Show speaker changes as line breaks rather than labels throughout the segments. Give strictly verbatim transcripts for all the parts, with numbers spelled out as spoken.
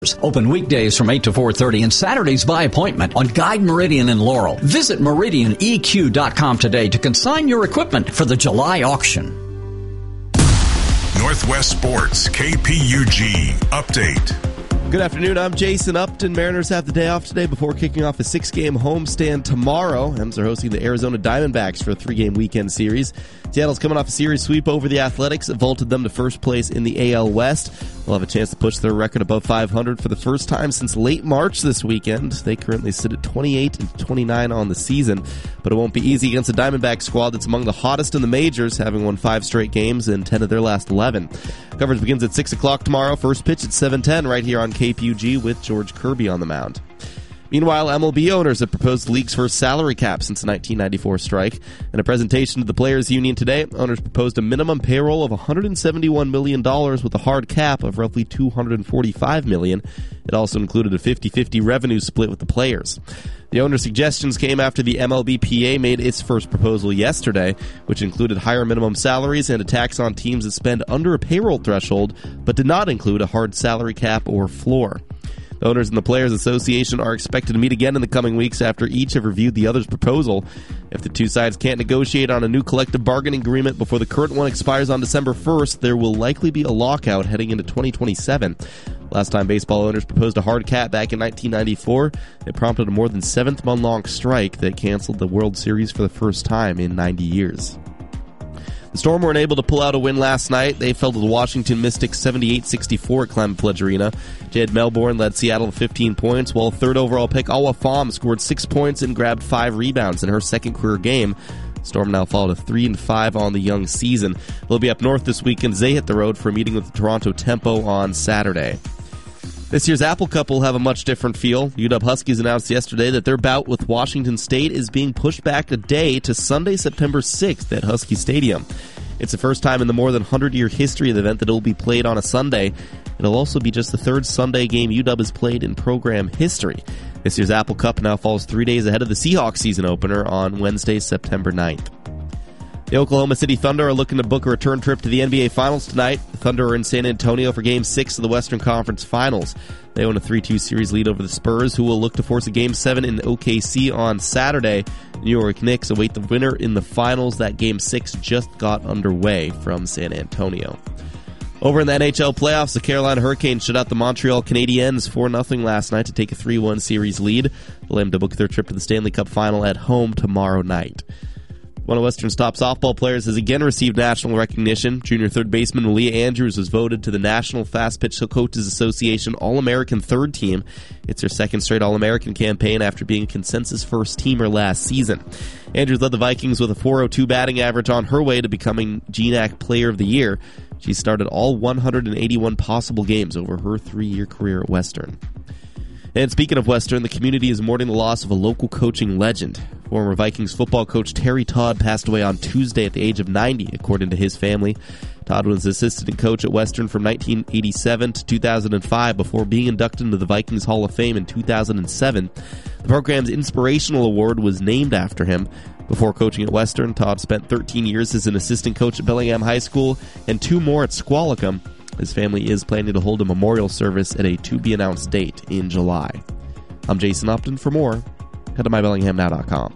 Open weekdays from eight to four thirty and Saturdays by appointment on Guide Meridian in Laurel. Visit meridian e q dot com today to consign your equipment for the July auction.
Northwest Sports, K P U G update.
Good afternoon, I'm Jason Upton. Mariners have the day off today before kicking off a six-game homestand tomorrow. Hems are hosting the Arizona Diamondbacks for a three-game weekend series. Seattle's coming off a series sweep over the Athletics. It vaulted them to first place in the A L West. They'll have a chance to push their record above five hundred for the first time since late March this weekend. They currently sit at twenty-eight and twenty-nine on the season, but it won't be easy against a Diamondback squad that's among the hottest in the majors, having won five straight games in ten of their last eleven. Coverage begins at six o'clock tomorrow. First pitch at seven ten right here on K P U G with George Kirby on the mound. Meanwhile, M L B owners have proposed the league's first salary cap since the nineteen ninety-four strike. In a presentation to the Players Union today, owners proposed a minimum payroll of one hundred seventy-one million dollars with a hard cap of roughly two hundred forty-five million dollars. It also included a fifty-fifty revenue split with the players. The owner's suggestions came after the M L B P A made its first proposal yesterday, which included higher minimum salaries and a tax on teams that spend under a payroll threshold, but did not include a hard salary cap or floor. The owners and the Players Association are expected to meet again in the coming weeks after each have reviewed the other's proposal. If the two sides can't negotiate on a new collective bargaining agreement before the current one expires on December first, there will likely be a lockout heading into twenty twenty-seven. Last time baseball owners proposed a hard cap back in nineteen ninety-four, it prompted a more than seventh-month-long strike that canceled the World Series for the first time in ninety years. The Storm weren't able to pull out a win last night. They fell to the Washington Mystics seventy-eight sixty-four at Climate Pledge Arena. Jed Melbourne led Seattle to fifteen points, while third overall pick Awa Pham scored six points and grabbed five rebounds in her second career game. Storm now fall to three and five on the young season. They'll be up north this weekend as they hit the road for a meeting with the Toronto Tempo on Saturday. This year's Apple Cup will have a much different feel. U W Huskies announced yesterday that their bout with Washington State is being pushed back a day to Sunday, September sixth at Husky Stadium. It's the first time in the more than one hundred year history of the event that it will be played on a Sunday. It'll also be just the third Sunday game U W has played in program history. This year's Apple Cup now falls three days ahead of the Seahawks season opener on Wednesday, September ninth. The Oklahoma City Thunder are looking to book a return trip to the N B A Finals tonight. The Thunder are in San Antonio for Game six of the Western Conference Finals. They own a three two series lead over the Spurs, who will look to force a Game seven in O K C on Saturday. New York Knicks await the winner in the Finals. That Game six just got underway from San Antonio. Over in the N H L playoffs, the Carolina Hurricanes shut out the Montreal Canadiens four nothing last night to take a three one series lead. They'll aim to book their trip to the Stanley Cup Final at home tomorrow night. One of Western's top softball players has again received national recognition. Junior third baseman Malia Andrews was voted to the National Fast Pitch Coaches Association All-American Third Team. It's her second straight All-American campaign after being a consensus first teamer last season. Andrews led the Vikings with a four oh two batting average on her way to becoming G N A C Player of the Year. She started all one hundred eighty-one possible games over her three-year career at Western. And speaking of Western, the community is mourning the loss of a local coaching legend. Former Vikings football coach Terry Todd passed away on Tuesday at the age of ninety, according to his family. Todd was assistant coach at Western from nineteen eighty-seven to two thousand five before being inducted into the Vikings Hall of Fame in two thousand seven. The program's Inspirational Award was named after him. Before coaching at Western, Todd spent thirteen years as an assistant coach at Bellingham High School and two more at Squalicum. His family is planning to hold a memorial service at a to-be-announced date in July. I'm Jason Upton. For more, head to my bellingham now dot com.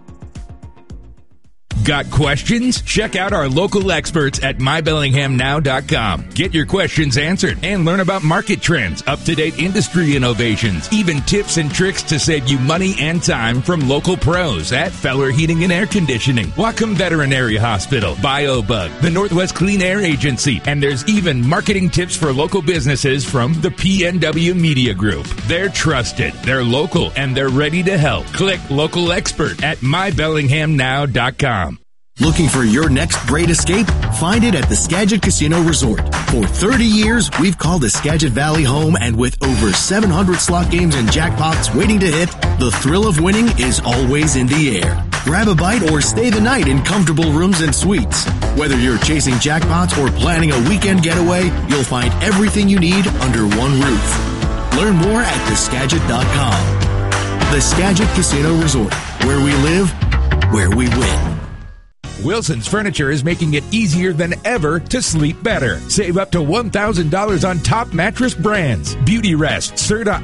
Got questions? Check out our local experts at my bellingham now dot com. Get your questions answered and learn about market trends, up-to-date industry innovations, even tips and tricks to save you money and time from local pros at Feller Heating and Air Conditioning, Whatcom Veterinary Hospital, BioBug, the Northwest Clean Air Agency, and there's even marketing tips for local businesses from the P N W Media Group. They're trusted, they're local, and they're ready to help. Click local expert at my bellingham now dot com.
Looking for your next great escape? Find it at the Skagit Casino Resort. For thirty years, we've called the Skagit Valley home, and with over seven hundred slot games and jackpots waiting to hit, the thrill of winning is always in the air. Grab a bite or stay the night in comfortable rooms and suites. Whether you're chasing jackpots or planning a weekend getaway, you'll find everything you need under one roof. Learn more at the skagit dot com. The Skagit Casino Resort, where we live, where we win.
Wilson's Furniture is making it easier than ever to sleep better. Save up to one thousand dollars on top mattress brands. Beauty Rest, Serta